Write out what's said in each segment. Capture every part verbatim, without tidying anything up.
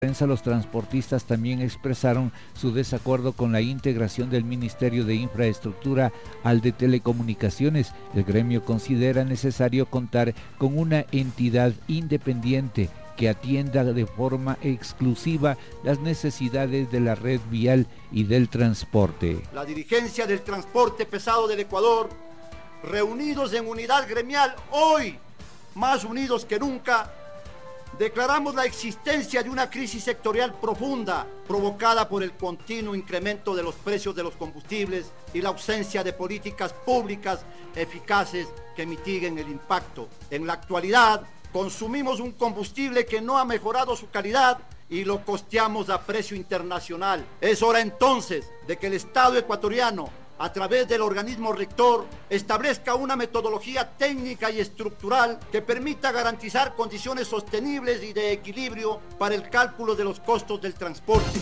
Los transportistas también expresaron su desacuerdo con la integración del Ministerio de Infraestructura al de Telecomunicaciones. El gremio considera necesario contar con una entidad independiente que atienda de forma exclusiva las necesidades de la red vial y del transporte. La dirigencia del transporte pesado del Ecuador, reunidos en unidad gremial, hoy más unidos que nunca, declaramos la existencia de una crisis sectorial profunda provocada por el continuo incremento de los precios de los combustibles y la ausencia de políticas públicas eficaces que mitiguen el impacto. En la actualidad, consumimos un combustible que no ha mejorado su calidad y lo costeamos a precio internacional. Es hora entonces de que el Estado ecuatoriano, a través del organismo rector, establezca una metodología técnica y estructural que permita garantizar condiciones sostenibles y de equilibrio para el cálculo de los costos del transporte.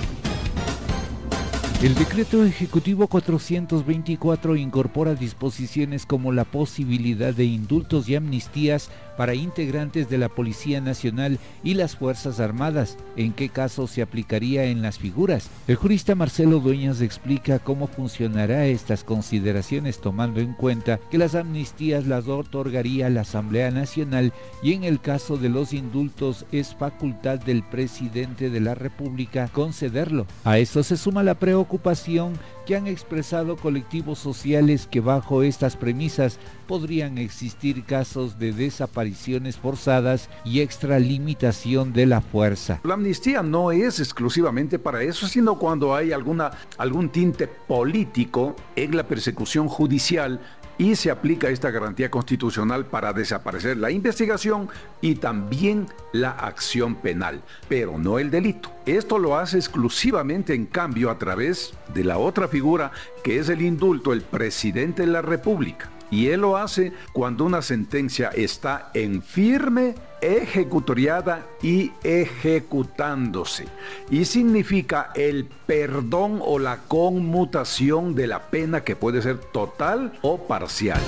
El decreto ejecutivo cuatrocientos veinticuatro incorpora disposiciones como la posibilidad de indultos y amnistías para integrantes de la Policía Nacional y las Fuerzas Armadas. ¿En qué caso se aplicaría en las figuras? El jurista Marcelo Dueñas explica cómo funcionará estas consideraciones, tomando en cuenta que las amnistías las otorgaría la Asamblea Nacional y en el caso de los indultos es facultad del presidente de la República concederlo. A esto se suma la preocupación que han expresado colectivos sociales que bajo estas premisas podrían existir casos de desapariciones forzadas y extralimitación de la fuerza. La amnistía no es exclusivamente para eso, sino cuando hay alguna, algún tinte político en la persecución judicial y se aplica esta garantía constitucional para desaparecer la investigación y también la acción penal, pero no el delito. Esto lo hace exclusivamente, en cambio, a través de la otra figura que es el indulto, el presidente de la República. Y él lo hace cuando una sentencia está en firme, ejecutoriada y ejecutándose. Y significa el perdón o la conmutación de la pena, que puede ser total o parcial.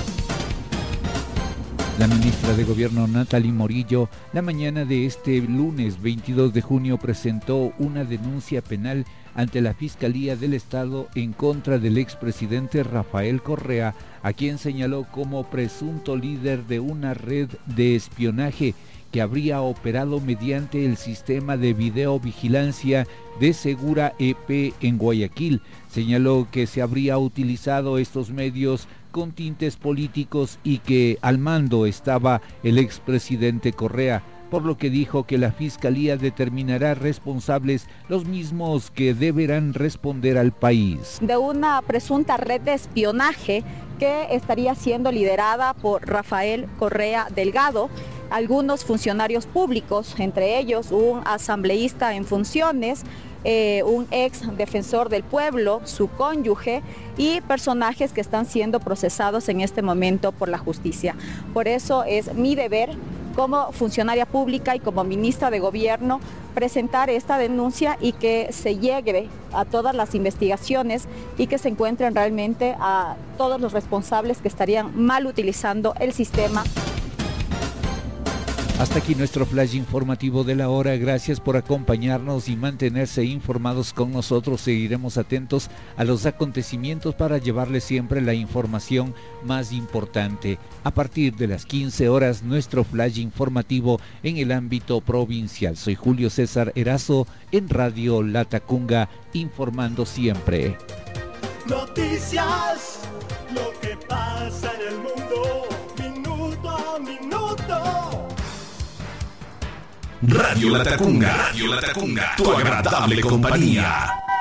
La ministra de Gobierno Natalie Morillo, la mañana de este lunes veintidós de junio, presentó una denuncia penal ante la Fiscalía del Estado en contra del expresidente Rafael Correa, a quien señaló como presunto líder de una red de espionaje que habría operado mediante el sistema de videovigilancia de Segura E P en Guayaquil. Señaló que se habría utilizado estos medios con tintes políticos y que al mando estaba el expresidente Correa, por lo que dijo que la Fiscalía determinará responsables, los mismos que deberán responder al país. De una presunta red de espionaje que estaría siendo liderada por Rafael Correa Delgado, algunos funcionarios públicos, entre ellos un asambleísta en funciones, eh, un ex defensor del pueblo, su cónyuge y personajes que están siendo procesados en este momento por la justicia. Por eso es mi deber como funcionaria pública y como ministra de Gobierno presentar esta denuncia y que se llegue a todas las investigaciones y que se encuentren realmente a todos los responsables que estarían mal utilizando el sistema. Hasta aquí nuestro flash informativo de la hora. Gracias por acompañarnos y mantenerse informados con nosotros. Seguiremos atentos a los acontecimientos para llevarles siempre la información más importante. A partir de las quince horas, nuestro flash informativo en el ámbito provincial. Soy Julio César Erazo en Radio Latacunga, informando siempre. Noticias, lo que pasa en el mundo, minuto a minuto. Radio Latacunga, Radio Latacunga, tu agradable compañía.